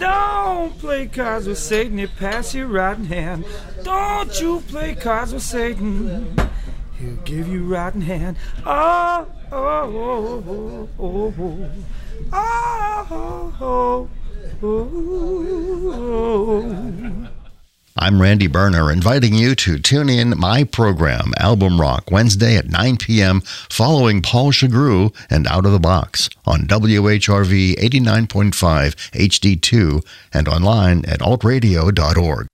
Don't play cards with Satan, he'll pass your rotten hand. Don't you play cards with Satan, he'll give you rotten hand. Oh, oh, oh, oh, oh, oh, oh, oh, oh, oh. I'm Randy Berner, inviting you to tune in my program, Album Rock, Wednesday at 9 p.m., following Paul Chagru and Out of the Box on WHRV 89.5 HD2 and online at altradio.org.